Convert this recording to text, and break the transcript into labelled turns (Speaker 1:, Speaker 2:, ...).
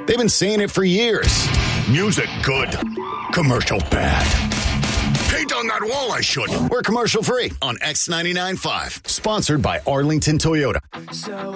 Speaker 1: They've been saying it for years. Music good. Commercial bad. Paint on that wall I shouldn't. We're commercial free on X99.5. Sponsored by Arlington Toyota.